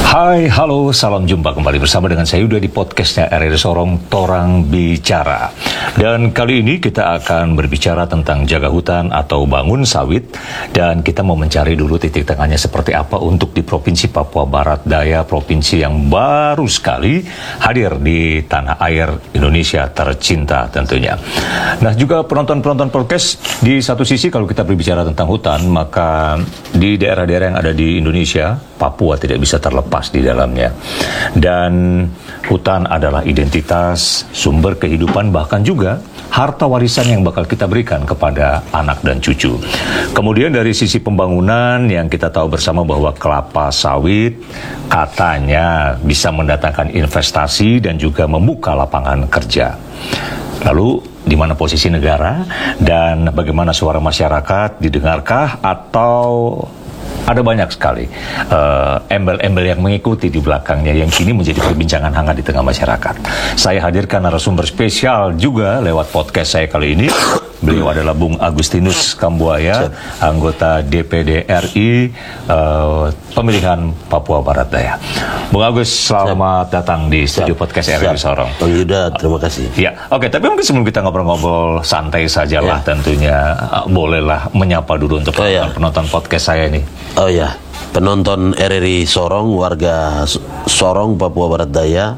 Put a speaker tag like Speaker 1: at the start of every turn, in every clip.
Speaker 1: Hai, halo, salam jumpa kembali bersama dengan saya Yuda di podcastnya RRI Sorong, Torang Bicara. Dan kali ini kita akan berbicara tentang jaga hutan atau bangun sawit. Dan kita mau mencari dulu titik tengahnya seperti apa untuk di Provinsi Papua Barat Daya, provinsi yang baru sekali hadir di tanah air Indonesia tercinta tentunya. Nah, juga penonton-penonton podcast, di satu sisi kalau kita berbicara tentang hutan, maka di daerah-daerah yang ada di Indonesia, Papua tidak bisa terlepas di dalamnya. Dan hutan adalah identitas, sumber kehidupan, bahkan juga harta warisan yang bakal kita berikan kepada anak dan cucu. Kemudian dari sisi pembangunan yang kita tahu bersama bahwa kelapa sawit katanya bisa mendatangkan investasi dan juga membuka lapangan kerja. Lalu di mana posisi negara dan bagaimana suara masyarakat, didengarkah atau ada banyak sekali embel-embel yang mengikuti di belakangnya yang kini menjadi perbincangan hangat di tengah masyarakat. Saya hadirkan narasumber spesial juga lewat podcast saya kali ini. Beliau adalah Bung Agustinus Kambuaya, anggota DPD RI pemilihan Papua Barat Daya. Bung Agus, selamat datang di studio podcast RRI Sorong.
Speaker 2: Bang Yuda, terima kasih.
Speaker 1: Ya, oke. Tapi mungkin sebelum kita ngobrol-ngobrol santai sajalah, tentunya bolehlah menyapa dulu untuk penonton podcast saya ini.
Speaker 2: Oh ya, penonton RRI Sorong, warga Sorong, Papua Barat Daya.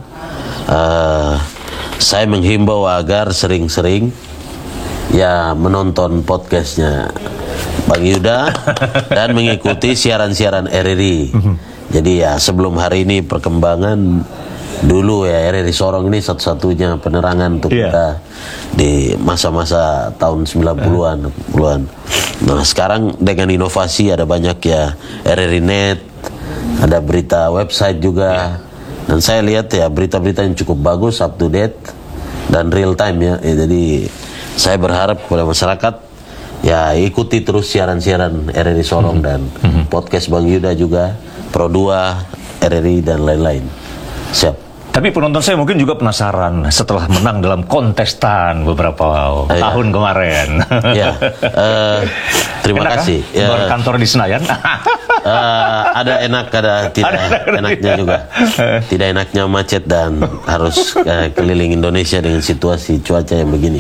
Speaker 2: Saya menghimbau agar sering-sering menonton podcastnya Bang Yuda dan mengikuti siaran-siaran RRI. Jadi sebelum hari ini perkembangan dulu RRI Sorong ini satu-satunya penerangan untuk kita di masa-masa tahun 90-an. Nah, sekarang dengan inovasi ada banyak RRI Net, ada berita website juga. Dan saya lihat berita-berita yang cukup bagus, up to date dan real time jadi saya berharap kepada masyarakat ikuti terus siaran-siaran RRI Sorong dan podcast Bang Yuda juga, Pro 2, RRI dan lain-lain. Siap.
Speaker 1: Tapi penonton saya mungkin juga penasaran setelah menang dalam kontestan beberapa tahun kemarin.
Speaker 2: Terima kasih.
Speaker 1: Berkantor di Senayan.
Speaker 2: Ada enak, ada tidak enaknya juga. Tidak enaknya macet dan harus keliling Indonesia dengan situasi cuaca yang begini.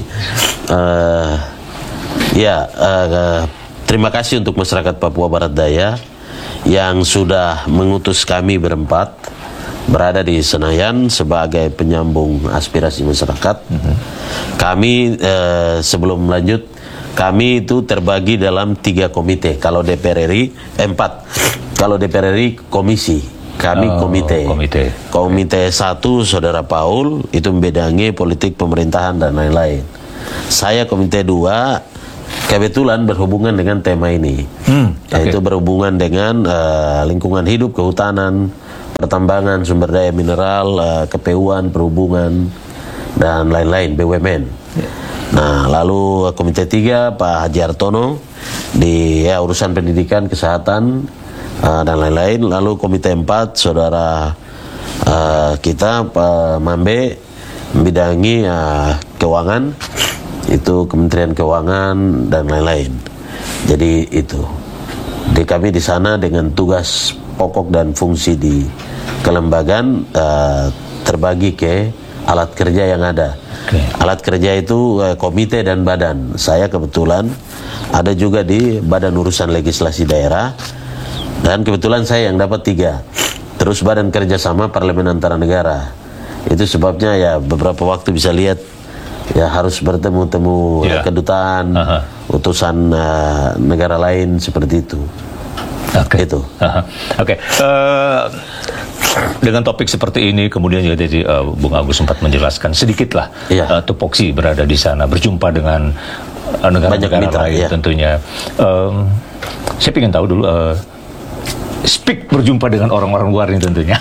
Speaker 2: Terima kasih untuk masyarakat Papua Barat Daya yang sudah mengutus kami berempat berada di Senayan sebagai penyambung aspirasi masyarakat. Kami sebelum lanjut, kami itu terbagi dalam 3 komite. Kalau DPR RI 4. Kalau DPR RI komisi. Kami komite. Komite 1 Saudara Paul itu membedangi politik pemerintahan dan lain-lain. Saya komite 2 kebetulan berhubungan dengan tema ini. Yaitu berhubungan dengan lingkungan hidup, kehutanan, pertambangan, sumber daya mineral, kepeuan, perhubungan, dan lain-lain, BUMN. Nah, lalu komite 3 Pak Haji Hartono di urusan pendidikan, kesehatan, dan lain-lain. Lalu komite 4 Saudara kita Pak Mambe membidangi keuangan, itu Kementerian Keuangan dan lain-lain. Jadi itu. Kami di sana dengan tugas pokok dan fungsi di kelembagaan terbagi ke alat kerja yang ada. Alat kerja itu komite dan badan. Saya kebetulan ada juga di Badan Urusan Legislasi Daerah dan kebetulan saya yang dapat 3. Terus Badan Kerjasama Parlemen Antara Negara. Itu sebabnya beberapa waktu bisa lihat harus bertemu-temu kedutaan, utusan negara lain seperti itu. Itu.
Speaker 1: Dengan topik seperti ini, kemudian juga tadi Bung Agus sempat menjelaskan sedikitlah tupoksi berada di sana, berjumpa dengan negara-negara lain tentunya. Saya ingin tahu dulu, speak berjumpa dengan orang-orang luar ini tentunya.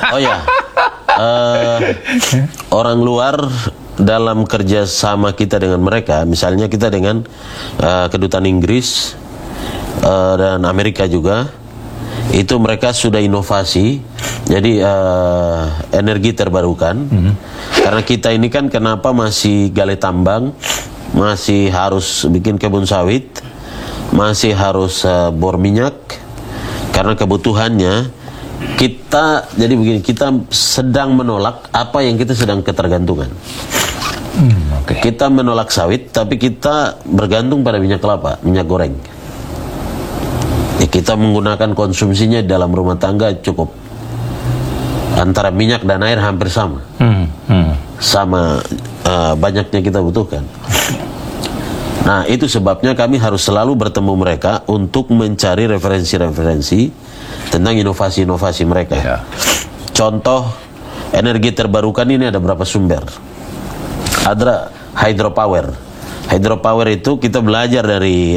Speaker 2: Orang luar dalam kerjasama kita dengan mereka, misalnya kita dengan kedutaan Inggris dan Amerika juga, itu mereka sudah inovasi, jadi energi terbarukan. Karena kita ini kan kenapa masih gali tambang, masih harus bikin kebun sawit, masih harus bor minyak, karena kebutuhannya jadi begini, kita sedang menolak apa yang kita sedang ketergantungan. Kita menolak sawit, tapi kita bergantung pada minyak kelapa, minyak goreng. Ya, kita menggunakan konsumsinya dalam rumah tangga cukup. Antara minyak dan air hampir sama. Sama banyaknya kita butuhkan. Nah, itu sebabnya kami harus selalu bertemu mereka untuk mencari referensi-referensi tentang inovasi-inovasi mereka.
Speaker 1: Ya.
Speaker 2: Contoh, energi terbarukan ini ada berapa sumber? Ada hydropower. Hydropower itu kita belajar dari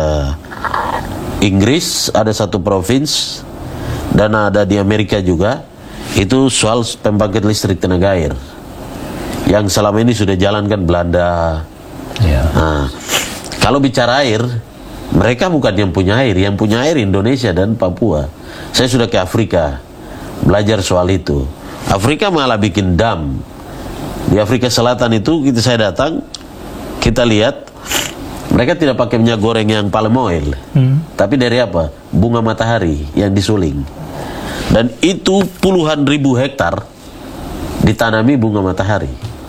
Speaker 2: Inggris, ada satu provinsi, dan ada di Amerika juga. Itu soal pembangkit listrik tenaga air yang selama ini sudah jalankan Belanda. Nah, kalau bicara air, mereka bukan yang punya air Indonesia dan Papua. Saya sudah ke Afrika belajar soal itu. Afrika malah bikin dam. Di Afrika Selatan itu saya datang, kita lihat mereka tidak pakai minyak goreng yang palm oil, tapi dari apa? Bunga matahari yang disuling. Dan itu puluhan ribu hektar ditanami bunga matahari.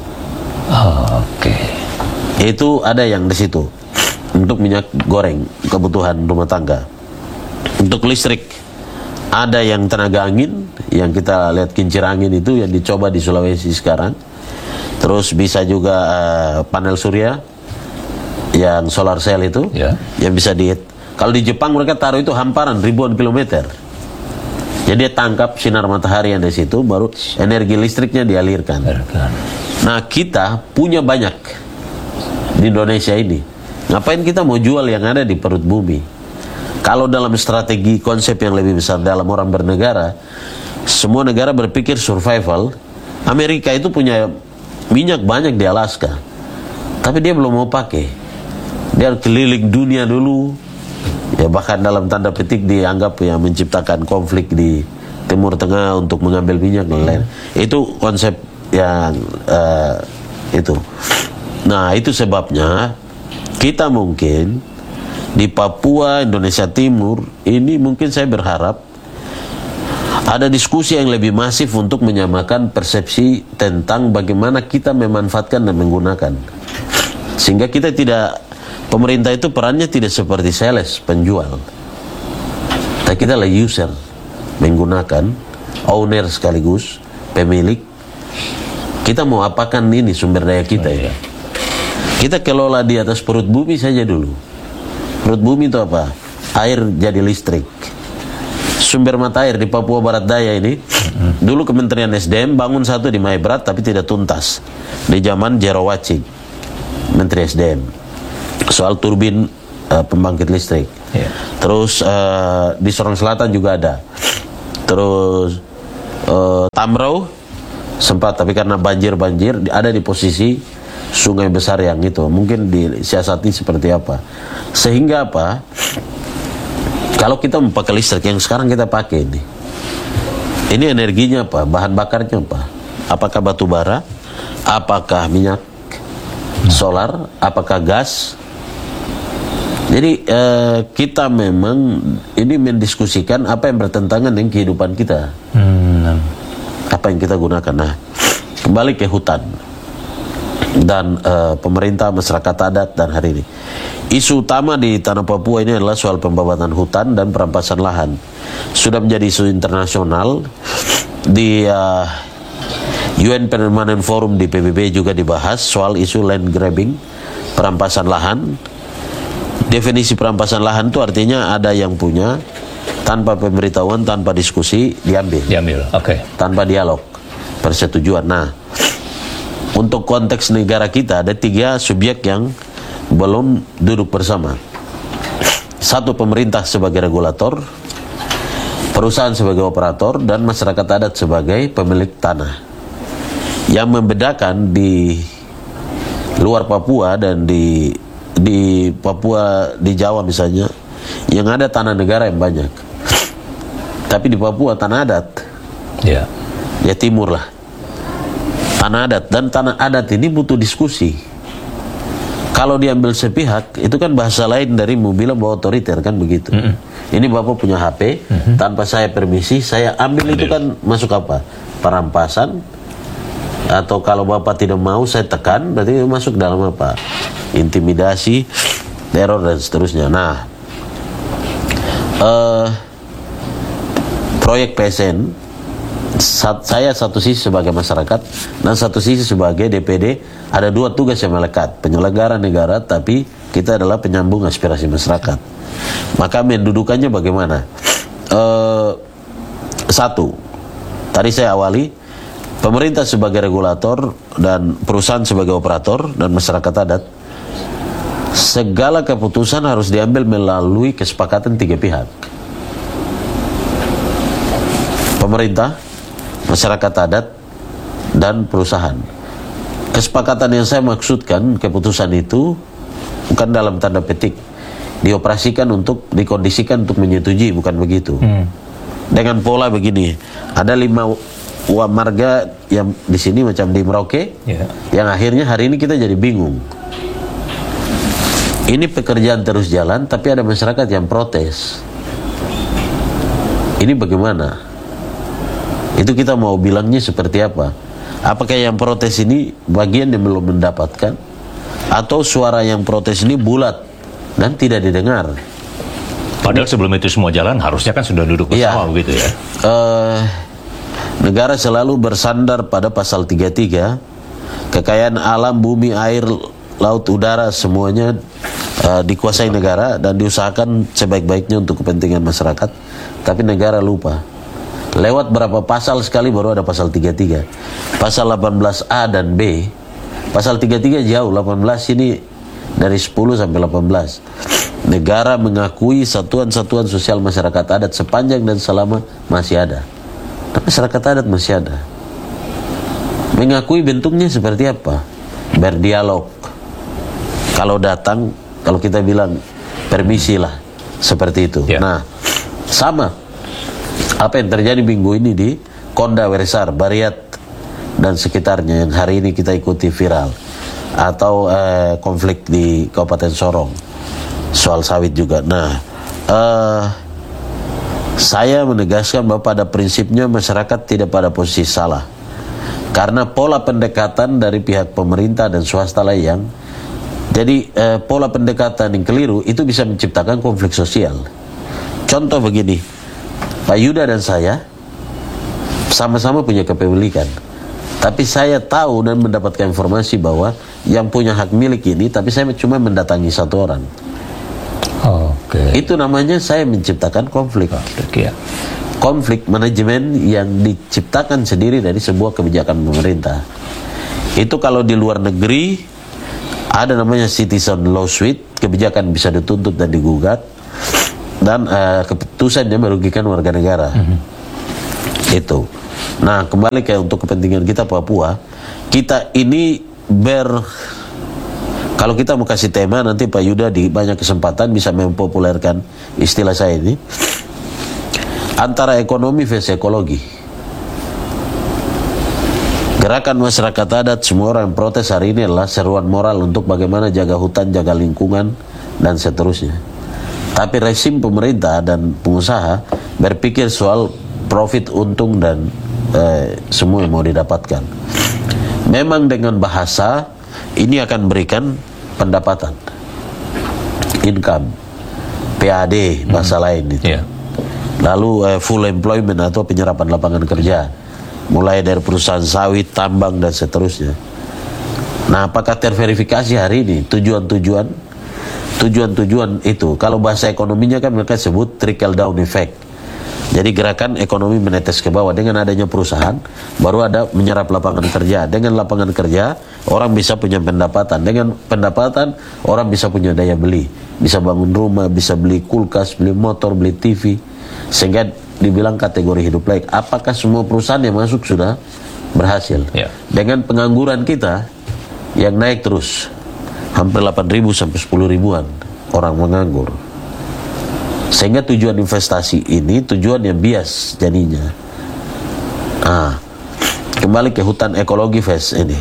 Speaker 2: Itu ada yang di situ untuk minyak goreng kebutuhan rumah tangga. Untuk listrik ada yang tenaga angin, yang kita lihat kincir angin itu yang dicoba di Sulawesi sekarang. Terus bisa juga panel surya yang solar cell itu, yang bisa kalau di Jepang mereka taruh itu hamparan ribuan kilometer. Jadi dia tangkap sinar matahari yang di situ, baru energi listriknya dialirkan. Nah, kita punya banyak di Indonesia ini. Ngapain kita mau jual yang ada di perut bumi? Kalau dalam strategi konsep yang lebih besar dalam orang bernegara, semua negara berpikir survival. Amerika itu punya minyak banyak di Alaska, tapi dia belum mau pakai. Dia keliling dunia dulu, ya bahkan dalam tanda petik dianggap ya menciptakan konflik di Timur Tengah untuk mengambil minyak dan lain. Itu konsep yang itu. Nah, itu sebabnya kita mungkin di Papua, Indonesia Timur ini mungkin saya berharap ada diskusi yang lebih masif untuk menyamakan persepsi tentang bagaimana kita memanfaatkan dan menggunakan. Sehingga kita tidak, pemerintah itu perannya tidak seperti sales, penjual. Tapi kita adalah user, menggunakan, owner sekaligus, pemilik. Kita mau apakan ini sumber daya kita ya. Kita kelola di atas perut bumi saja dulu. Perut bumi itu apa? Air jadi listrik. Sumber mata air di Papua Barat Daya ini, dulu Kementerian SDM bangun satu di Maibrat tapi tidak tuntas. Di zaman Jero Wacik, Menteri SDM. Soal turbin pembangkit listrik. Terus di Sorong Selatan juga ada. Terus Tamrau sempat, tapi karena banjir ada di posisi sungai besar yang itu. Mungkin disiasati seperti apa. Sehingga apa? Kalau kita memakai listrik yang sekarang kita pakai ini energinya apa? Bahan bakarnya apa? Apakah batu bara? Apakah minyak solar? Apakah gas? Jadi kita memang ini mendiskusikan apa yang bertentangan dengan kehidupan kita. Apa yang kita gunakan. Nah, kembali ke hutan dan pemerintah, masyarakat adat dan hari ini. Isu utama di tanah Papua ini adalah soal pembabatan hutan dan perampasan lahan. Sudah menjadi isu internasional. Di UN Permanent Forum di PBB juga dibahas soal isu land grabbing, perampasan lahan. Definisi perampasan lahan itu artinya ada yang punya, tanpa pemberitahuan, tanpa diskusi, diambil. Tanpa dialog, persetujuan. Nah, untuk konteks negara kita ada 3 subjek yang belum duduk bersama. Satu, pemerintah sebagai regulator, perusahaan sebagai operator, dan masyarakat adat sebagai pemilik tanah. Yang membedakan di luar Papua dan di Papua, di Jawa misalnya, yang ada tanah negara yang banyak. Tapi di Papua tanah adat. Ya timur lah. Tanah adat, dan tanah adat ini butuh diskusi. Kalau diambil sepihak, itu kan bahasa lain dari mau bilang bahwa otoriter, kan begitu. Ini Bapak punya HP, tanpa saya permisi, saya ambil itu kan masuk apa? Perampasan, atau kalau Bapak tidak mau saya tekan, berarti masuk dalam apa? Intimidasi, teror dan seterusnya. Nah, proyek PSN, saya satu sisi sebagai masyarakat dan satu sisi sebagai DPD, ada dua tugas yang melekat. Penyelenggara negara, tapi kita adalah penyambung aspirasi masyarakat. Maka mendudukannya bagaimana? Satu, tadi saya awali, pemerintah sebagai regulator dan perusahaan sebagai operator dan masyarakat adat, segala keputusan harus diambil melalui kesepakatan tiga pihak. Pemerintah, masyarakat adat, dan perusahaan. Kesepakatan yang saya maksudkan, keputusan itu bukan dalam tanda petik dioperasikan untuk, dikondisikan untuk menyetujui, bukan begitu. Dengan pola begini, ada 5 marga yang di sini macam di Merauke, yang akhirnya hari ini kita jadi bingung. Ini pekerjaan terus jalan, tapi ada masyarakat yang protes. Ini bagaimana? Itu kita mau bilangnya seperti apa? Apakah yang protes ini bagian yang belum mendapatkan, atau suara yang protes ini bulat dan tidak didengar?
Speaker 1: Padahal sebelum itu semua jalan, harusnya kan sudah duduk bersama, begitu ya?
Speaker 2: Negara selalu bersandar pada pasal 33, kekayaan alam, bumi, air, laut, udara, semuanya dikuasai negara dan diusahakan sebaik-baiknya untuk kepentingan masyarakat. Tapi negara lupa. Lewat berapa pasal sekali baru ada pasal 33. Pasal 18A dan B. Pasal 33 jauh, 18 ini dari 10 sampai 18. Negara mengakui satuan-satuan sosial masyarakat adat sepanjang dan selama masih ada. Dan masyarakat adat masih ada. Mengakui bentuknya seperti apa? Berdialog. Kalau datang, kalau kita bilang permisi lah, seperti itu. Nah, sama apa yang terjadi minggu ini di Konda Weresar, Bariat dan sekitarnya yang hari ini kita ikuti viral, atau konflik di Kabupaten Sorong soal sawit juga. Nah, saya menegaskan bahwa pada prinsipnya masyarakat tidak pada posisi salah, karena pola pendekatan dari pihak pemerintah dan swasta lah yang jadi pola pendekatan yang keliru itu bisa menciptakan konflik sosial. Contoh begini, Pak Yuda dan saya sama-sama punya kepemilikan, tapi saya tahu dan mendapatkan informasi bahwa yang punya hak milik ini, tapi saya cuma mendatangi satu orang. Itu namanya saya menciptakan konflik. Konflik manajemen yang diciptakan sendiri dari sebuah kebijakan pemerintah. Itu kalau di luar negeri ada namanya citizen law suite, kebijakan bisa dituntut dan digugat, dan keputusannya merugikan warga negara. Itu. Nah, kembali ke untuk kepentingan kita Papua, kita ini kalau kita mau kasih tema, nanti Pak Yuda di banyak kesempatan bisa mempopulerkan istilah saya ini, antara ekonomi versus ekologi. Gerakan masyarakat adat, semua orang yang protes hari ini adalah seruan moral untuk bagaimana jaga hutan, jaga lingkungan, dan seterusnya. Tapi rezim pemerintah dan pengusaha berpikir soal profit, untung, dan semua yang mau didapatkan. Memang dengan bahasa ini akan berikan pendapatan, income, PAD, bahasa lain itu. Lalu full employment atau penyerapan lapangan kerja, mulai dari perusahaan sawit, tambang, dan seterusnya. Nah, apakah terverifikasi hari ini tujuan-tujuan itu? Kalau bahasa ekonominya kan mereka sebut trickle down effect. Jadi gerakan ekonomi menetes ke bawah. Dengan adanya perusahaan, baru ada menyerap lapangan kerja. Dengan lapangan kerja, orang bisa punya pendapatan. Dengan pendapatan, orang bisa punya daya beli. Bisa bangun rumah, bisa beli kulkas, beli motor, beli TV. Sehingga dibilang kategori hidup layak. Apakah semua perusahaan yang masuk sudah berhasil? Dengan pengangguran kita yang naik terus, hampir 8.000 sampai 10.000-an orang menganggur. Sehingga tujuan investasi ini tujuan yang bias jadinya. Kembali ke hutan ekologi versus ini.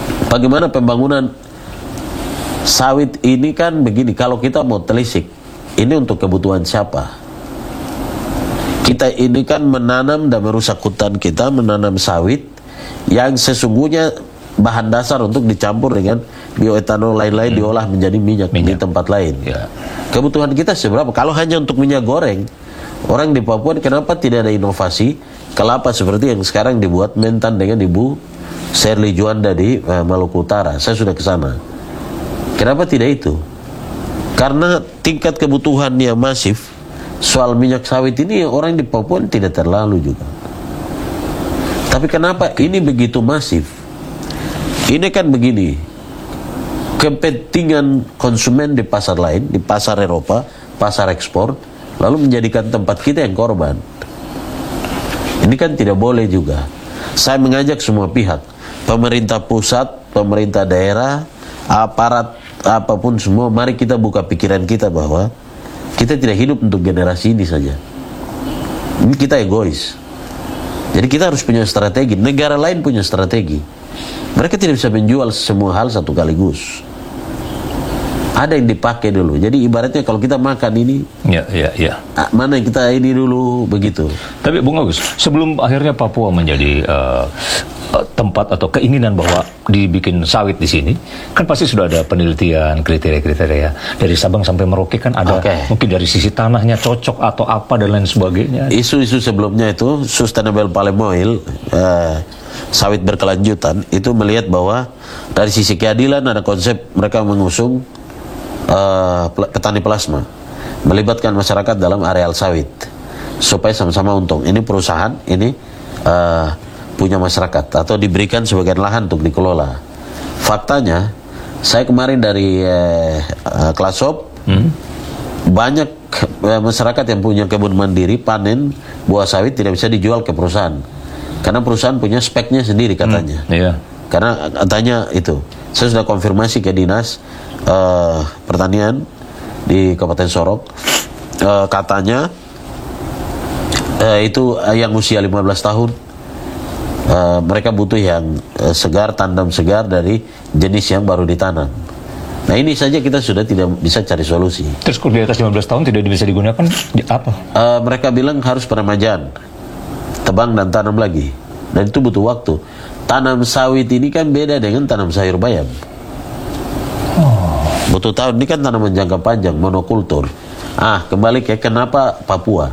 Speaker 2: Bagaimana pembangunan sawit ini kan begini, kalau kita mau telisik, ini untuk kebutuhan siapa? Kita ini kan menanam dan merusak hutan kita, menanam sawit yang sesungguhnya bahan dasar untuk dicampur dengan bioetanol lain-lain diolah menjadi minyak di tempat lain.
Speaker 1: Ya.
Speaker 2: Kebutuhan kita seberapa? Kalau hanya untuk minyak goreng, orang di Papua kenapa tidak ada inovasi kelapa seperti yang sekarang dibuat Mentan dengan Ibu Shirley Juanda di Maluku Utara? Saya sudah ke sana. Kenapa tidak itu? Karena tingkat kebutuhannya masif. Soal minyak sawit ini orang di Papua tidak terlalu juga. Tapi kenapa ini begitu masif? Ini kan begini, kepentingan konsumen di pasar lain, di pasar Eropa, pasar ekspor, lalu menjadikan tempat kita yang korban. Ini kan tidak boleh juga. Saya mengajak semua pihak, pemerintah pusat, pemerintah daerah, aparat, apapun semua, mari kita buka pikiran kita bahwa kita tidak hidup untuk generasi ini saja. Ini kita egois. Jadi kita harus punya strategi. Negara lain punya strategi. Mereka tidak bisa menjual semua hal satu kaligus. Ada yang dipakai dulu. Jadi ibaratnya kalau kita makan ini, mana yang kita ini dulu begitu.
Speaker 1: Tapi Bung Agus, sebelum akhirnya Papua menjadi tempat atau keinginan bahwa dibikin sawit di sini, kan pasti sudah ada penelitian, kriteria-kriteria dari Sabang sampai Merauke kan ada. Mungkin dari sisi tanahnya cocok atau apa dan lain sebagainya.
Speaker 2: Isu-isu sebelumnya itu sustainable palm oil, sawit berkelanjutan, itu melihat bahwa dari sisi keadilan ada konsep mereka mengusung petani plasma, melibatkan masyarakat dalam areal sawit supaya sama-sama untung. Ini perusahaan, ini punya masyarakat atau diberikan sebagian lahan untuk dikelola. Faktanya, saya kemarin dari Klasop, banyak masyarakat yang punya kebun mandiri panen buah sawit tidak bisa dijual ke perusahaan karena perusahaan punya speknya sendiri katanya. Karena katanya itu, saya sudah konfirmasi ke dinas pertanian di Kabupaten Sorong, katanya itu yang usia 15 tahun. Mereka butuh yang segar, tandem segar dari jenis yang baru ditanam. Nah ini saja kita sudah tidak bisa cari solusi.
Speaker 1: Terus kalau di atas 15 tahun tidak bisa digunakan apa?
Speaker 2: Mereka bilang harus peremajaan, tebang dan tanam lagi. Dan itu butuh waktu. Tanam sawit ini kan beda dengan tanam sayur bayam. Butuh tahun, ini kan tanaman jangka panjang, monokultur. Kembali ke kenapa Papua.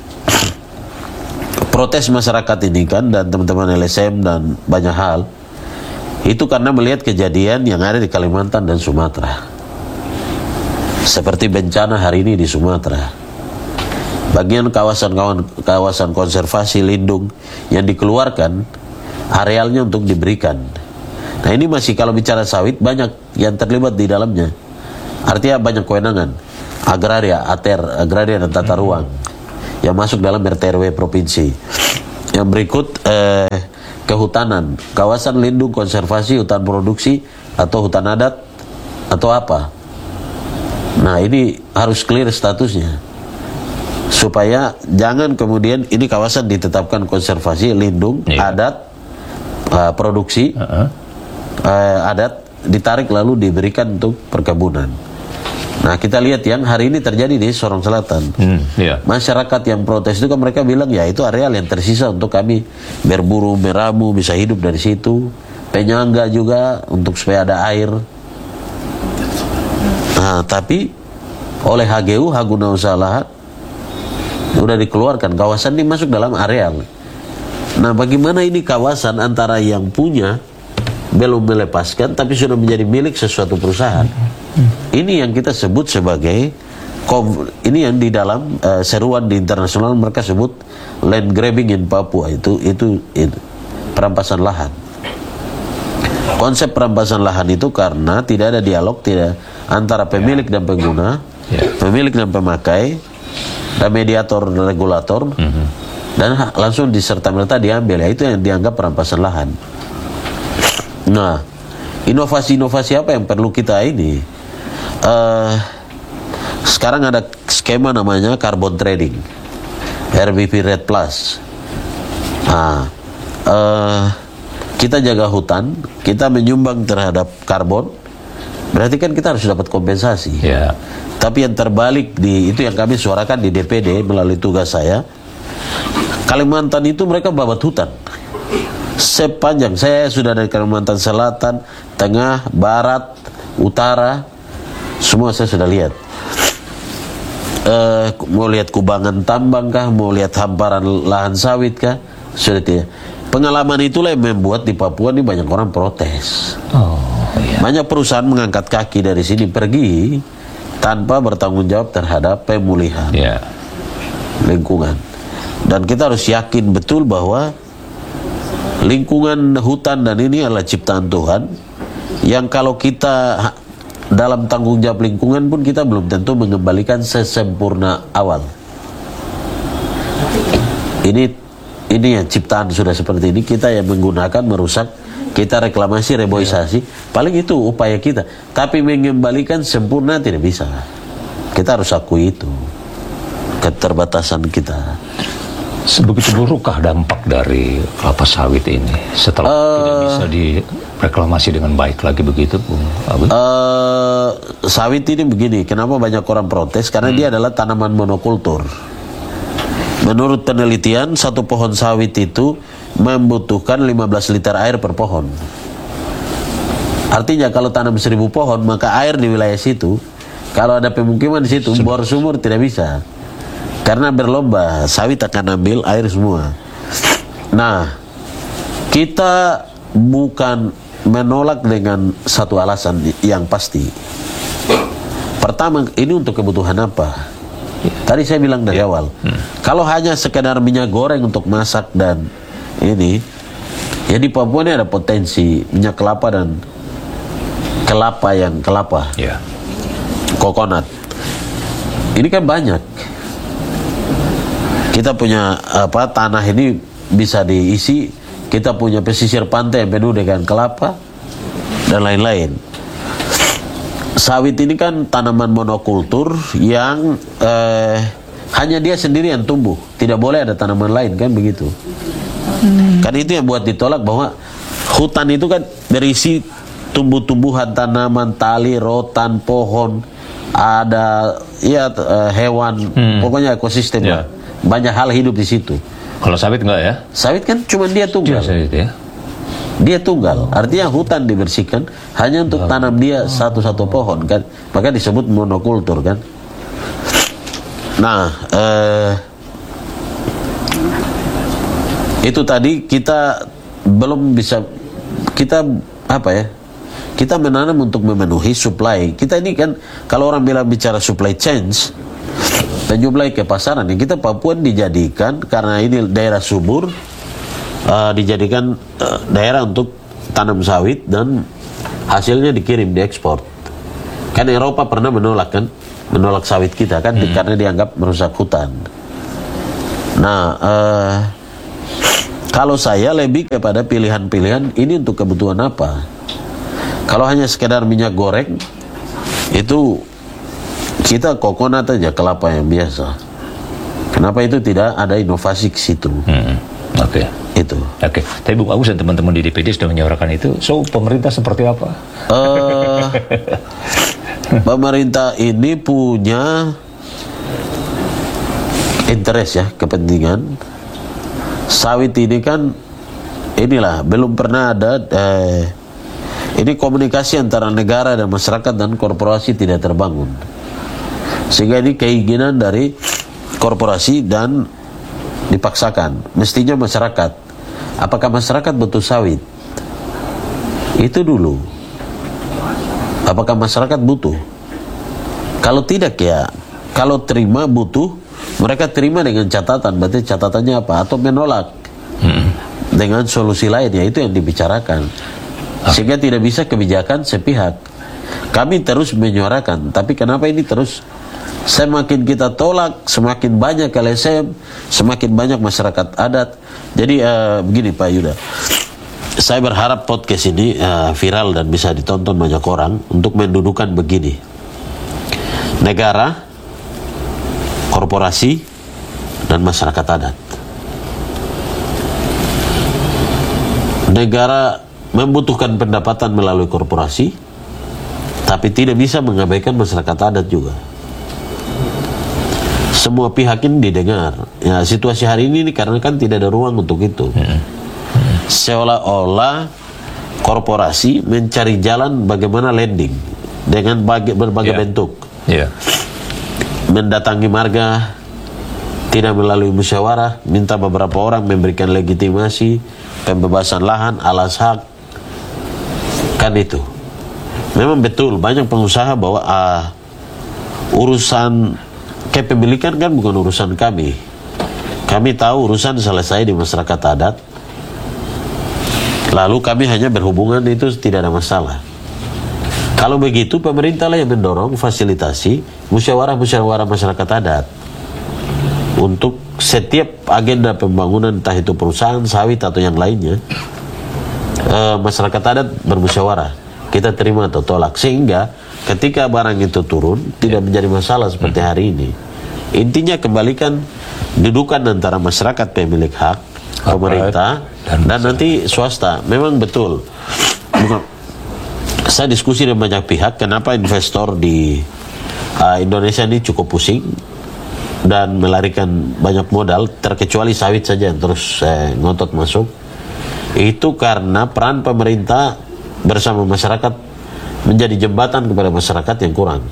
Speaker 2: Protes masyarakat ini kan dan teman-teman LSM dan banyak hal itu karena melihat kejadian yang ada di Kalimantan dan Sumatera, seperti bencana hari ini di Sumatera. Bagian kawasan konservasi lindung yang dikeluarkan arealnya untuk diberikan. Nah ini masih kalau bicara sawit banyak yang terlibat di dalamnya. Artinya banyak kewenangan agraria, agraria dan tata ruang yang masuk dalam RT/RW provinsi. Yang berikut kehutanan, kawasan lindung konservasi, hutan produksi atau hutan adat atau apa. Nah ini harus clear statusnya supaya jangan kemudian ini kawasan ditetapkan konservasi lindung adat, produksi adat ditarik lalu diberikan untuk perkebunan. Nah kita lihat yang hari ini terjadi di Sorong Selatan. Masyarakat yang protes itu kan mereka bilang ya itu areal yang tersisa untuk kami berburu, meramu, bisa hidup dari situ. Penyangga juga untuk supaya ada air. Nah tapi oleh HGU, Haguna Usaha Lahan, sudah dikeluarkan kawasan ini masuk dalam areal. Nah bagaimana ini kawasan antara yang punya belum melepaskan tapi sudah menjadi milik sesuatu perusahaan. Ini yang kita sebut sebagai ini yang di dalam seruan di internasional mereka sebut land grabbing in Papua. Itu perampasan lahan. Konsep perampasan lahan itu karena tidak ada dialog antara pemilik dan pengguna, pemilik dan pemakai, dan mediator dan regulator, dan langsung diserta-merta diambil. Itu yang dianggap perampasan lahan. Nah, inovasi-inovasi apa yang perlu kita ini? Sekarang ada skema namanya carbon trading, RBP Red Plus. Kita jaga hutan, kita menyumbang terhadap karbon, Berarti kan kita harus dapat kompensasi.
Speaker 1: Ya.
Speaker 2: Tapi yang terbalik itu yang kami suarakan di DPD melalui tugas saya. Kalimantan itu mereka babat hutan. Sepanjang saya sudah dari Kalimantan Selatan, Tengah, Barat, Utara, semua saya sudah lihat. Mau lihat kubangan tambang kah, mau lihat hamparan lahan sawit kah, sudah tidak. Pengalaman itulah yang membuat di Papua ini banyak orang protes. Banyak perusahaan mengangkat kaki dari sini pergi tanpa bertanggung jawab terhadap pemulihan lingkungan. Dan kita harus yakin betul bahwa lingkungan hutan dan ini adalah ciptaan Tuhan, yang kalau kita dalam tanggung jawab lingkungan pun kita belum tentu mengembalikan sesempurna awal. Ini yang ciptaan sudah seperti ini, kita yang menggunakan, merusak, kita reklamasi, reboisasi, paling itu upaya kita. Tapi mengembalikan sempurna tidak bisa. Kita harus akui itu, keterbatasan kita.
Speaker 1: Sebegitu burukkah dampak dari kelapa sawit ini setelah tidak bisa direklamasi dengan baik lagi begitu, Bung Abu?
Speaker 2: Sawit ini begini, kenapa banyak orang protes? Karena dia adalah tanaman monokultur. Menurut penelitian, satu pohon sawit itu membutuhkan 15 liter air per pohon. Artinya kalau tanam 1000 pohon, maka air di wilayah situ, kalau ada pemukiman di situ, bor sumur tidak bisa. Karena berlomba, sawit akan ambil air semua. Nah, kita bukan menolak dengan satu alasan yang pasti. Pertama, ini untuk kebutuhan apa? Tadi saya bilang dari awal, kalau hanya sekedar minyak goreng untuk masak dan ini, ya di Papua ini ada potensi minyak kelapa dan kelapa. Kokonat. Ini kan banyak. Kita punya tanah ini bisa diisi, kita punya pesisir pantai yang penuh dengan kelapa dan lain-lain. Sawit ini kan tanaman monokultur yang hanya dia sendiri yang tumbuh, tidak boleh ada tanaman lain, kan begitu. Kan itu yang buat ditolak, bahwa hutan itu kan berisi tumbuh-tumbuhan, tanaman, tali, rotan, pohon, ada hewan, pokoknya ekosistem. Banyak hal hidup di situ.
Speaker 1: Kalau sawit enggak ya?
Speaker 2: Sawit kan cuma dia tunggal. Dia tunggal. Artinya hutan dibersihkan hanya untuk tanam dia satu-satu pohon, kan. Maka disebut monokultur, kan. Nah, itu tadi kita belum bisa, kita kita menanam untuk memenuhi supply. Kita ini kan, kalau orang bilang bicara supply chains, penyuplai ke pasaran, yang kita Papua dijadikan karena ini daerah subur, dijadikan daerah untuk tanam sawit dan hasilnya dikirim, diekspor. Kan Eropa pernah menolak sawit kita kan, karena dianggap merusak hutan. Nah, kalau saya lebih kepada pilihan-pilihan ini untuk kebutuhan apa. Kalau hanya sekedar minyak goreng, itu kita kokonat aja, kelapa yang biasa. Kenapa itu tidak ada inovasi ke situ? Itu.
Speaker 1: Tapi Bung Agus dan teman-teman di DPD sudah menyuarakan itu. So, pemerintah seperti apa?
Speaker 2: Pemerintah ini punya interest ya, kepentingan. Sawit ini kan, inilah belum pernah ada. Ini komunikasi antara negara dan masyarakat dan korporasi tidak terbangun. Sehingga ini keinginan dari korporasi dan dipaksakan. Mestinya masyarakat. Apakah masyarakat butuh sawit? Itu dulu. Apakah masyarakat butuh? Kalau tidak ya, kalau terima butuh, mereka terima dengan catatan. Berarti catatannya apa? Atau menolak dengan solusi lain, ya itu yang dibicarakan. Sehingga tidak bisa kebijakan sepihak. Kami terus menyuarakan, tapi kenapa ini terus? Semakin kita tolak, semakin banyak LSM, semakin banyak masyarakat adat. Jadi begini Pak Yuda, saya berharap podcast ini viral dan bisa ditonton banyak orang untuk mendudukan begini: negara, korporasi, dan masyarakat adat. Negara membutuhkan pendapatan melalui korporasi, Tapi tidak bisa mengabaikan masyarakat adat juga. Semua pihak ini didengar. Ya, situasi hari ini karena kan tidak ada ruang untuk itu. Seolah-olah korporasi mencari jalan bagaimana landing dengan berbagai bentuk. Mendatangi marga, tidak melalui musyawarah, minta beberapa orang memberikan legitimasi, pembebasan lahan, alas hak. Kan itu. Memang betul banyak pengusaha bahwa urusan kepemilikan kan bukan urusan kami. Kami tahu urusan selesai di masyarakat adat. Lalu kami hanya berhubungan, itu tidak ada masalah. Kalau begitu pemerintah lah yang mendorong fasilitasi musyawarah-musyawarah masyarakat adat untuk setiap agenda pembangunan, entah itu perusahaan sawit atau yang lainnya, masyarakat adat bermusyawarah, kita terima atau tolak, sehingga ketika barang itu turun tidak menjadi masalah seperti hari ini. Intinya kembalikan dudukan antara masyarakat pemilik hak, pemerintah dan nanti swasta. Memang betul, saya diskusi dengan banyak pihak kenapa investor di Indonesia ini cukup pusing dan melarikan banyak modal, terkecuali sawit saja yang terus ngotot masuk. Itu karena peran pemerintah bersama masyarakat menjadi jembatan kepada masyarakat yang kurang.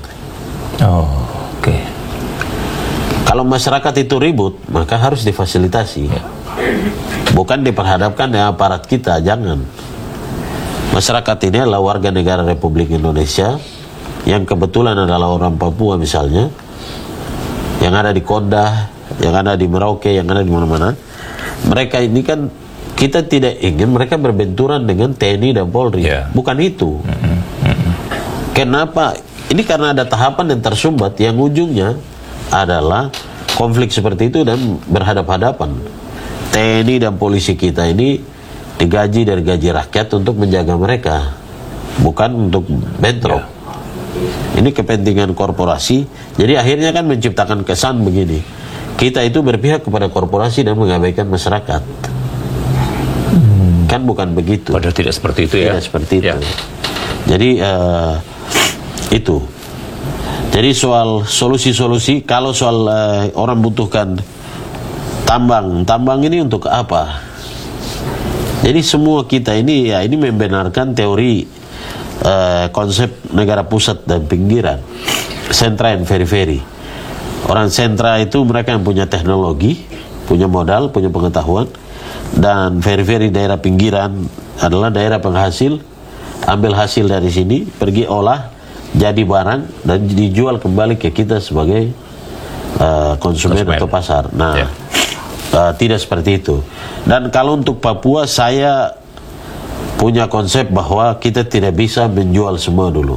Speaker 2: Kalau masyarakat itu ribut, maka harus difasilitasi. Bukan diperhadapkan dengan aparat kita, jangan. Masyarakat ini adalah warga negara Republik Indonesia yang kebetulan adalah orang Papua misalnya, yang ada di Kondah, yang ada di Merauke, yang ada di mana-mana. Mereka ini kan kita tidak ingin mereka berbenturan dengan TNI dan Polri. Bukan itu. Kenapa? Ini karena ada tahapan yang tersumbat yang ujungnya adalah konflik seperti itu dan berhadap-hadapan. TNI dan polisi kita ini digaji dari gaji rakyat untuk menjaga mereka, bukan untuk bentrok. Ini kepentingan korporasi. Jadi akhirnya kan menciptakan kesan begini, kita itu berpihak kepada korporasi dan mengabaikan masyarakat. Kan bukan begitu.
Speaker 1: Padahal tidak seperti itu ya.
Speaker 2: Tidak seperti itu. Jadi itu. Jadi soal solusi-solusi, kalau soal orang butuhkan tambang ini untuk apa? Jadi semua kita ini ya ini membenarkan teori konsep negara pusat dan pinggiran, sentra and periferi. Orang sentra itu mereka yang punya teknologi, punya modal, punya pengetahuan, dan periferi daerah pinggiran adalah daerah penghasil, ambil hasil dari sini, pergi olah, jadi barang dan dijual kembali ke kita sebagai konsumen atau pasar. Nah, tidak seperti itu. Dan kalau untuk Papua, saya punya konsep bahwa kita tidak bisa menjual semua dulu.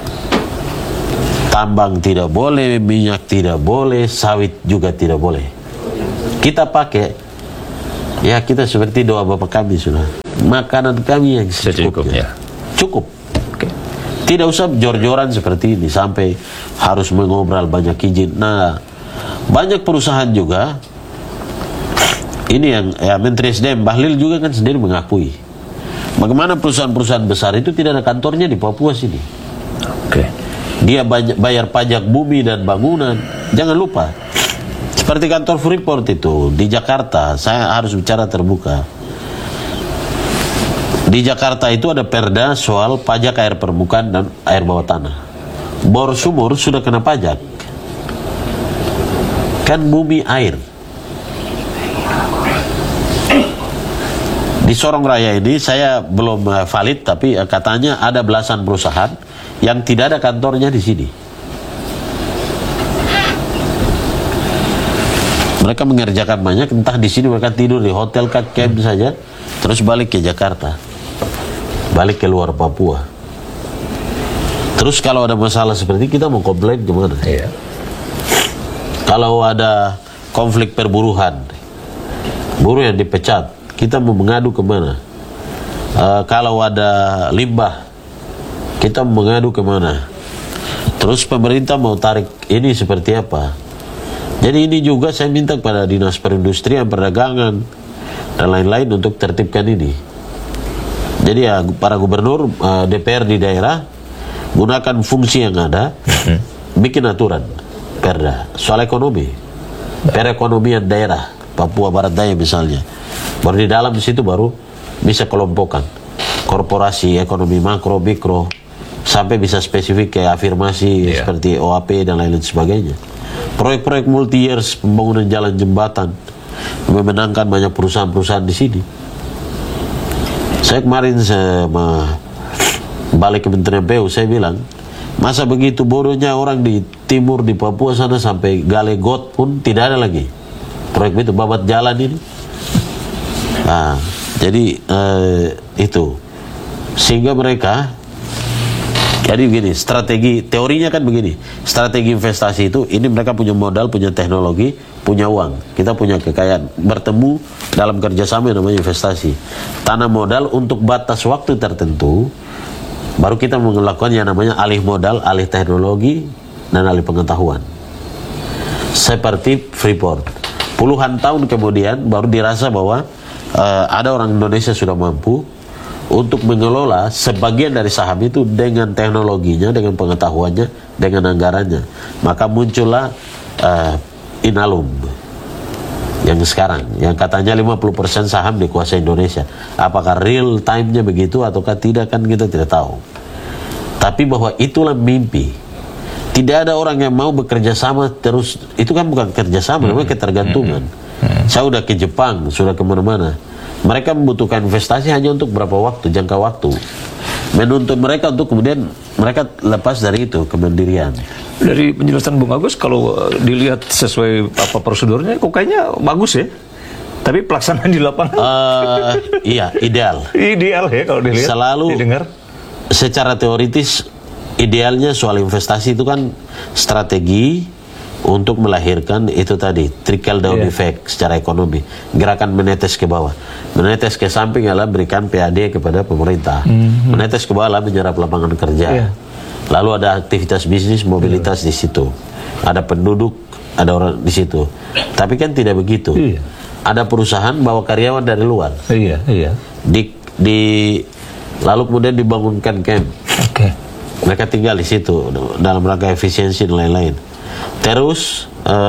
Speaker 2: Tambang tidak boleh, minyak tidak boleh, sawit juga tidak boleh. Kita pakai, ya kita seperti doa Bapak kami sudah. Makanan kami yang secukupnya. Cukup. Tidak usah jor-joran seperti ini sampai harus mengobrol banyak izin. Nah, banyak perusahaan juga. Ini yang Menteri SDM Bahlil juga kan sendiri mengakui. Bagaimana perusahaan-perusahaan besar itu tidak ada kantornya di Papua sini. Dia bayar pajak bumi dan bangunan. Jangan lupa. Seperti kantor Freeport itu di Jakarta, saya harus bicara terbuka. Di Jakarta itu ada perda soal pajak air permukaan dan air bawah tanah. Bor sumur sudah kena pajak. Kan bumi air. Di Sorong Raya ini saya belum valid, tapi katanya ada belasan perusahaan yang tidak ada kantornya di sini. Mereka mengerjakan banyak, entah di sini mereka tidur di hotel camp saja, terus balik ke Jakarta, balik ke luar Papua. Terus kalau ada masalah seperti kita mau komplain gimana? Kalau ada konflik perburuhan, buruh yang dipecat, kita mau mengadu kemana? Kalau ada limbah, kita mau mengadu kemana? Terus pemerintah mau tarik ini seperti apa? Jadi ini juga saya minta kepada Dinas Perindustrian, Perdagangan, dan lain-lain untuk tertibkan ini. Jadi ya para gubernur, DPR di daerah, gunakan fungsi yang ada, bikin aturan perda soal ekonomi, perekonomian daerah Papua Barat Daya misalnya. Baru di dalam di situ baru bisa kelompokkan korporasi, ekonomi makro, mikro, sampai bisa spesifik kayak afirmasi seperti OAP dan lain-lain sebagainya. Proyek-proyek multi years, pembangunan jalan jembatan, memenangkan banyak perusahaan-perusahaan di sini. Saya kemarin balik Kementerian PU, saya bilang, masa begitu bodohnya orang di timur, di Papua sana sampai gale got pun tidak ada lagi proyek itu, babat jalan ini. Nah, jadi itu sehingga mereka, jadi begini, strategi teorinya kan begini, strategi investasi itu, ini mereka punya modal, punya teknologi, punya uang, kita punya kekayaan, bertemu dalam kerjasama yang namanya investasi, tanam modal untuk batas waktu tertentu, baru kita melakukan yang namanya alih modal, alih teknologi, dan alih pengetahuan. Seperti Freeport, puluhan tahun kemudian baru dirasa bahwa ada orang Indonesia sudah mampu untuk mengelola sebagian dari saham itu dengan teknologinya, dengan pengetahuannya, dengan anggarannya. Maka muncullah Inalum yang sekarang, yang katanya 50% saham dikuasai Indonesia. Apakah real time-nya begitu ataukah tidak, kan kita tidak tahu. Tapi bahwa itulah mimpi. Tidak ada orang yang mau bekerja sama terus. Itu kan bukan kerjasama, namanya ketergantungan. Saya udah ke Jepang, sudah kemana-mana. Mereka membutuhkan investasi hanya untuk berapa waktu, jangka waktu. Menuntut mereka untuk kemudian mereka lepas dari itu, kemandirian.
Speaker 1: Dari penjelasan Bung Agus, kalau dilihat sesuai apa prosedurnya, kok kayaknya bagus ya. Tapi pelaksanaan di lapangan,
Speaker 2: iya, ideal.
Speaker 1: Ideal ya kalau dilihat.
Speaker 2: Selalu
Speaker 1: didengar.
Speaker 2: Secara teoritis, idealnya soal investasi itu kan strategi untuk melahirkan itu tadi, trickle down effect secara ekonomi. Gerakan menetes ke bawah. Menetes ke samping adalah berikan PAD kepada pemerintah. Menetes ke bawah adalah menyerap lapangan kerja. Lalu ada aktivitas bisnis, mobilitas di situ. Ada penduduk, ada orang di situ. Tapi kan tidak begitu. Ada perusahaan bawa karyawan dari luar. Lalu kemudian dibangunkan camp. Mereka tinggal di situ dalam rangka efisiensi dan lain-lain. Terus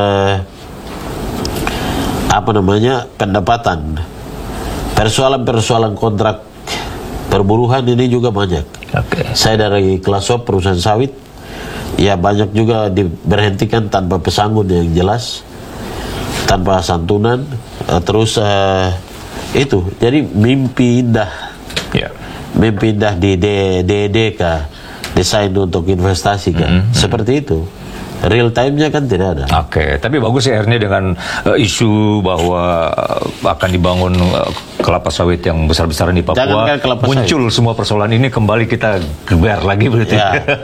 Speaker 2: pendapatan, persoalan kontrak perburuhan ini juga banyak. Saya dari Klasop, perusahaan sawit, ya banyak juga diberhentikan tanpa pesangon yang jelas, tanpa santunan. Terus itu jadi mimpi indah, mimpi indah di DDK, desain untuk investasi kan, seperti itu. Real time-nya kan tidak ada.
Speaker 1: Tapi bagus ya akhirnya dengan isu bahwa akan dibangun kelapa sawit yang besar-besaran di Papua, muncul sawit. Semua persoalan ini kembali kita geber lagi berarti.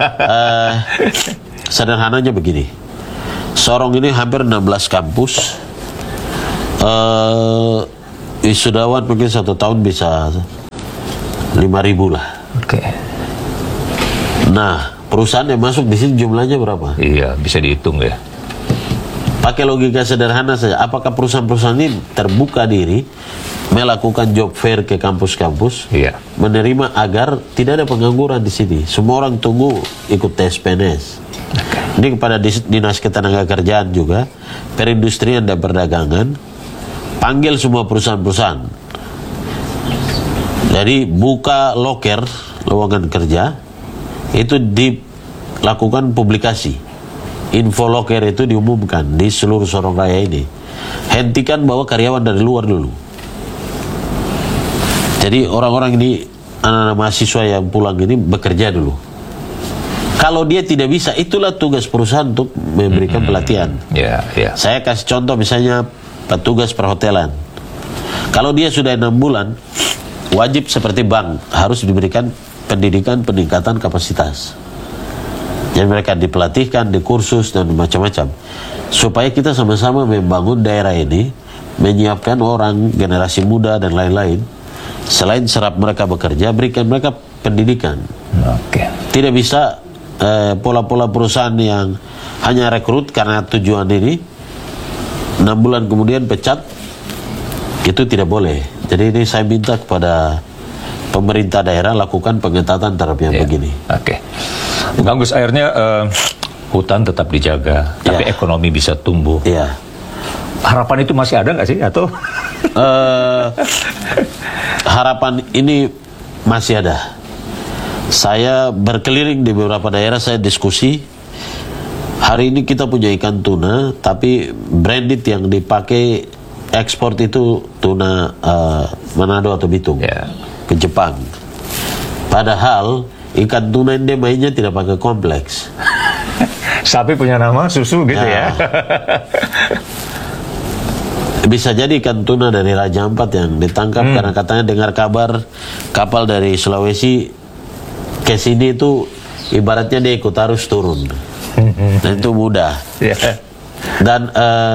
Speaker 2: Sederhananya begini, Sorong ini hampir 16 kampus, wisudawan mungkin 1 tahun bisa 5.000 lah. Nah, perusahaan yang masuk di sini jumlahnya berapa?
Speaker 1: Iya, bisa dihitung ya.
Speaker 2: Pakai logika sederhana saja, apakah perusahaan-perusahaan ini terbuka diri melakukan job fair ke kampus-kampus, menerima agar tidak ada pengangguran di sini? Semua orang tunggu ikut tes PNS. Ini kepada Dinas Ketenagakerjaan juga, Perindustrian dan Perdagangan, panggil semua perusahaan-perusahaan. Jadi buka loker, lowongan kerja, itu dilakukan publikasi. Info loker itu diumumkan di seluruh Sorong Raya ini. Hentikan bawa karyawan dari luar dulu. Jadi orang-orang ini, anak-anak mahasiswa yang pulang ini bekerja dulu. Kalau dia tidak bisa, itulah tugas perusahaan untuk memberikan pelatihan. Saya kasih contoh misalnya petugas perhotelan. Kalau dia sudah 6 bulan, wajib seperti bank, harus diberikan pendidikan peningkatan kapasitas. Jadi mereka dipelatihkan, dikursus dan macam-macam. Supaya kita sama-sama membangun daerah ini, menyiapkan orang, generasi muda dan lain-lain. Selain serap mereka bekerja, berikan mereka pendidikan. Tidak bisa pola-pola perusahaan yang hanya rekrut karena tujuan ini, 6 bulan kemudian pecat, itu tidak boleh. Jadi ini saya minta kepada pemerintah daerah lakukan pengetatan terhadap yang begini.
Speaker 1: Bang Gus, akhirnya hutan tetap dijaga, tapi ekonomi bisa tumbuh.
Speaker 2: Iya.
Speaker 1: Harapan itu masih ada nggak sih? Atau
Speaker 2: harapan ini masih ada. Saya berkeliling di beberapa daerah, saya diskusi. Hari ini kita punya ikan tuna, tapi branded yang dipakai ekspor itu tuna Manado atau Bitung ke Jepang. Padahal ikan tuna ini mainnya tidak pakai kompleks.
Speaker 1: Sapi punya nama, susu gitu ya.
Speaker 2: Bisa jadi ikan tuna dari Raja Ampat yang ditangkap karena katanya dengar kabar kapal dari Sulawesi ke sini itu ibaratnya dia ikut arus turun. Dan itu mudah. Dan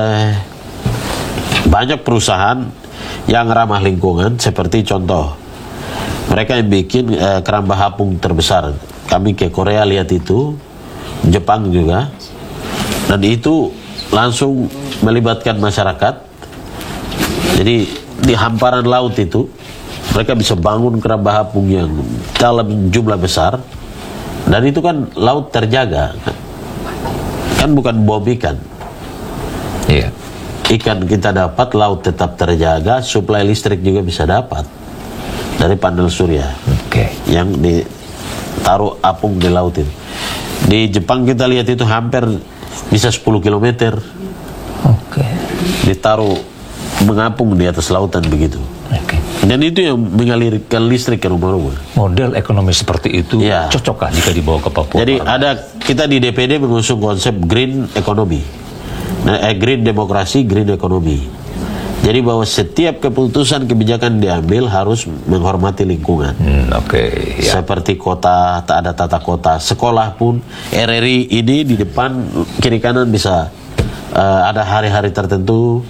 Speaker 2: banyak perusahaan yang ramah lingkungan, seperti contoh mereka yang bikin keramba apung terbesar. Kami ke Korea lihat itu, Jepang juga, dan itu langsung melibatkan masyarakat. Jadi di hamparan laut itu mereka bisa bangun keramba apung yang dalam jumlah besar, dan itu kan laut terjaga, kan bukan bom ikan.
Speaker 1: Iya.
Speaker 2: Ikan kita dapat, laut tetap terjaga, suplai listrik juga bisa dapat dari panel surya yang ditaruh apung di laut itu. Di Jepang kita lihat itu hampir bisa 10 km ditaruh mengapung di atas lautan begitu. Dan itu yang mengalirkan listrik ke rumah-rumah.
Speaker 1: Model ekonomi seperti itu cocokkah jika dibawa ke Papua?
Speaker 2: Jadi kita di DPD mengusung konsep green economy, green demokrasi, green economy. Jadi bahwa setiap keputusan kebijakan diambil harus menghormati lingkungan. Seperti kota, tak ada tata kota. Sekolah pun RRI ini di depan kiri kanan bisa ada hari-hari tertentu.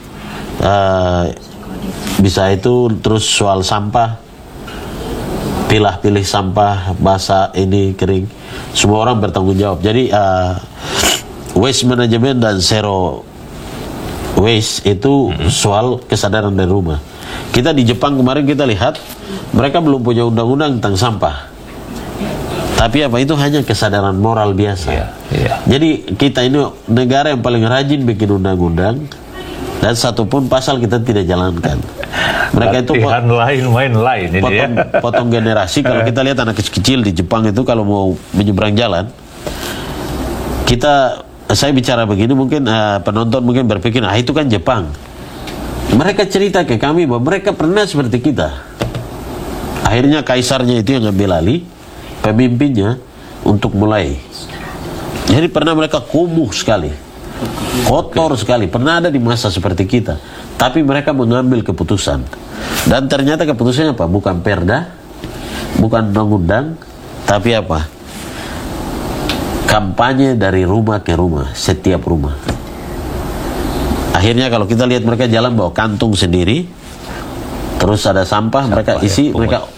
Speaker 2: Bisa itu. Terus soal sampah, pilih sampah basah, ini kering, semua orang bertanggung jawab. Jadi waste management dan zero waste itu soal kesadaran dari rumah. Kita di Jepang kemarin kita lihat mereka belum punya undang-undang tentang sampah, tapi apa itu hanya kesadaran moral biasa. Jadi kita ini negara yang paling rajin bikin undang-undang, dan satupun pasal kita tidak jalankan. Mereka itu potong generasi. Kalau kita lihat anak kecil di Jepang itu kalau mau menyeberang jalan, saya bicara begini, mungkin penonton mungkin berpikir, itu kan Jepang. Mereka cerita ke kami bahwa mereka pernah seperti kita. Akhirnya kaisarnya itu yang ngambil alih, pemimpinnya untuk mulai. Jadi pernah mereka kumuh sekali, kotor sekali, pernah ada di masa seperti kita, tapi mereka mengambil keputusan, dan ternyata keputusannya apa? Bukan perda, bukan undang-undang, tapi apa? Kampanye dari rumah ke rumah, setiap rumah. Akhirnya kalau kita lihat mereka jalan bawa kantung sendiri, terus ada sampah, mereka isi, mereka